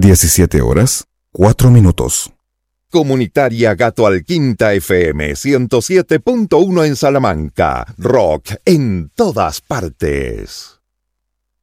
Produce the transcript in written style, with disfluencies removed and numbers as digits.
17:04. Comunitaria Gato Alquinta FM 107.1 en Salamanca. Rock en todas partes.